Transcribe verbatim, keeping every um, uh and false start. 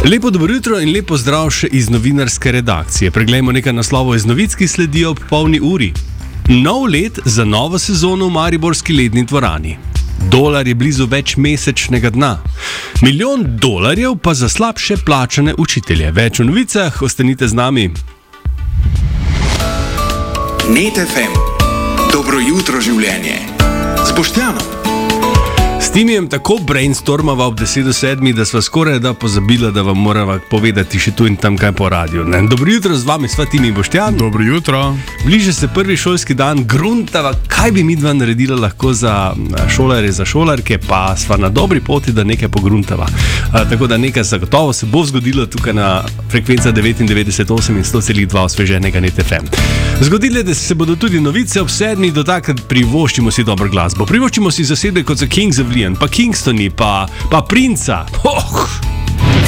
Lepo dobro jutro in lepo zdrav še iz novinarske redakcije. Preglejmo nekaj naslovov iz novic, ki sledijo ob polni uri. Nov let za novo sezono v mariborski ledni dvorani. Dolar je blizu večmesečnega dna. Milijon dolarjev pa za slabše plačane učitelje. Več v novicah, ostanite z nami. Net ef em. Dobro jutro življenje. S Boštjanom. S Timijem tako brainstormava ob deset do sedmih, da sva skoraj da pozabila, da vam morava povedati še tu in tam kaj po radiju. Ne? Dobro jutro, z vami sva Timi in Boštjan. Dobro jutro. Bliže se prvi šolski dan, gruntava, kaj bi midva naredila lahko za šolarje, za šolarke, pa sva na dobri poti, da nekaj pogruntava. A, tako da nekaj zagotovo se bo zgodilo tukaj na frekvenca devetindevetdeset osem in sto celih dva osveženega Net ef em. Zgodile, da se bodo tudi novice ob sedmih, do takrat privoščimo si dobro glasbo. Privoščimo si zasedbe kot so Kings of Leon, pa Kingstoni, pa, pa Princa. Oh!